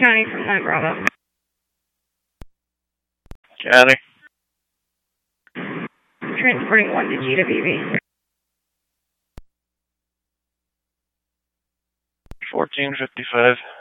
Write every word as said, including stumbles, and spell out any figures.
County from Nine Bravo. County. Transporting one to G W V. fourteen fifty-five.